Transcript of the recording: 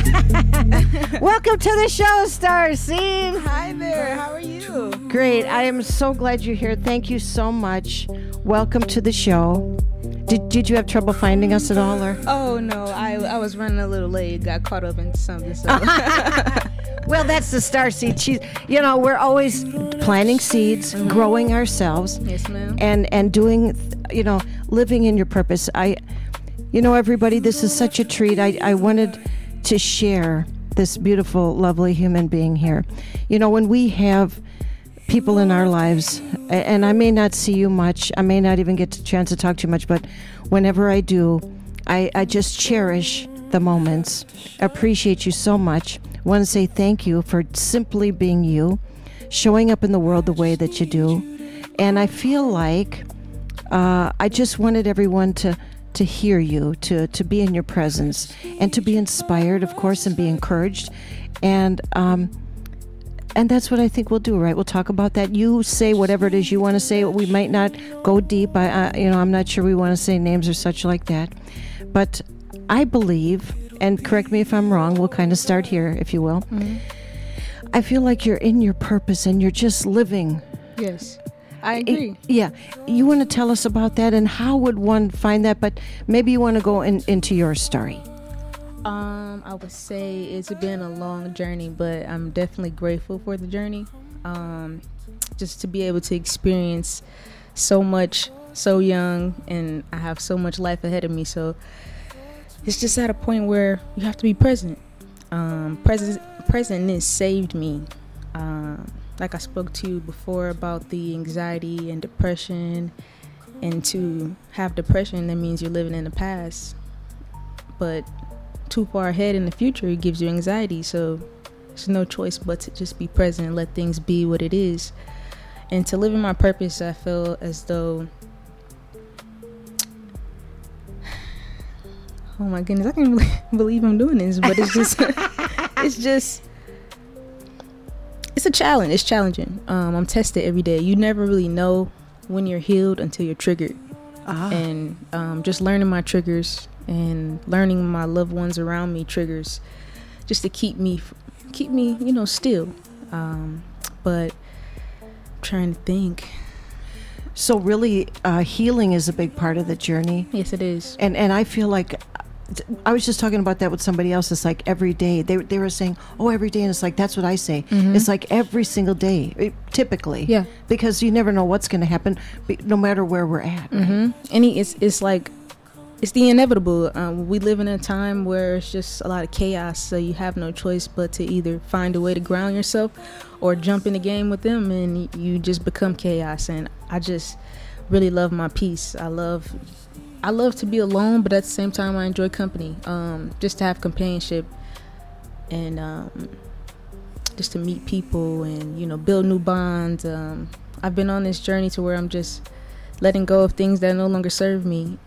Welcome to the show, Starseed. Hi there. How are you? Great. I am so glad you're here. Thank you so much. Welcome to the show. Did you have trouble finding us at all, or? Oh no, I was running a little late. Got caught up in something. So. Well, that's the Starseed. We're always planting seeds, growing ourselves. Yes, ma'am. And doing, living in your purpose. Everybody, this is such a treat. I wanted to share this beautiful, lovely human being here. When we have people in our lives, and I may not see you much, I may not even get a chance to talk to you much, but whenever I do, I just cherish the moments, appreciate you so much, want to say thank you for simply being you, showing up in the world the way that you do, and I feel like I just wanted everyone to hear you, to be in your presence, and to be inspired, of course, and be encouraged, and that's what I think we'll do, right? We'll talk about that. You say whatever it is you want to say. We might not go deep. I'm not sure we want to say names or such like that. But I believe, and correct me if I'm wrong, we'll kind of start here, if you will. Mm-hmm. I feel like you're in your purpose and you're just living. Yes, I agree. Yeah. You want to tell us about that, and how would one find that? But maybe you want to go into your story. I would say it's been a long journey, but I'm definitely grateful for the journey. Just to be able to experience so much so young, and I have so much life ahead of me. So it's just at a point where you have to be present. Presentness saved me. Like I spoke to you before about the anxiety and depression, and to have depression, that means you're living in the past. But too far ahead in the future, it gives you anxiety. So there's no choice but to just be present and let things be what it is. And to live in my purpose, I feel as though, oh my goodness, I can't really believe I'm doing this, but it's just it's a challenge. It's challenging. I'm tested every day. You never really know when you're healed until you're triggered. And just learning my triggers and learning my loved ones around me triggers, just to keep me still. But I'm trying to think. So really, healing is a big part of the journey. Yes, it is. And I feel like, I was just talking about that with somebody else. It's like every day they were saying, oh, every day. And it's like, that's what I say. Mm-hmm. It's like every single day, typically. Yeah. Because you never know what's going to happen, no matter where we're at. Right? Mm-hmm. And it's like, it's the inevitable. We live in a time where it's just a lot of chaos. So you have no choice but to either find a way to ground yourself or jump in the game with them, and you just become chaos. And I just really love my peace. I love to be alone, but at the same time I enjoy company, just to have companionship, and just to meet people and build new bonds. I've been on this journey to where I'm just letting go of things that no longer serve me,